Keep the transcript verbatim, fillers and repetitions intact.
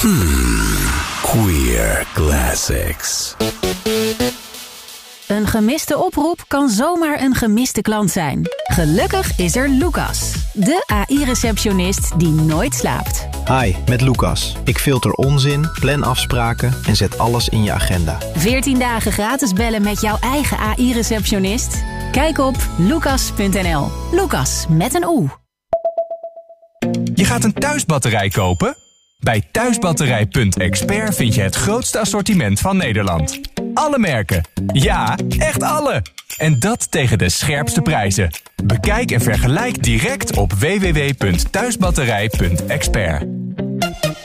Hmm, queer classics. Een gemiste oproep kan zomaar een gemiste klant zijn. Gelukkig is er Lucas, de A I-receptionist die nooit slaapt. Hi, met Lucas. Ik filter onzin, plan afspraken en zet alles in je agenda. veertien dagen gratis bellen met jouw eigen A I-receptionist? Kijk op lucas punt n l. Lucas met een O. Je gaat een thuisbatterij kopen? Bij thuisbatterij punt expert vind je het grootste assortiment van Nederland. Alle merken. Ja, echt alle. En dat tegen de scherpste prijzen. Bekijk en vergelijk direct op w w w punt thuisbatterij punt expert.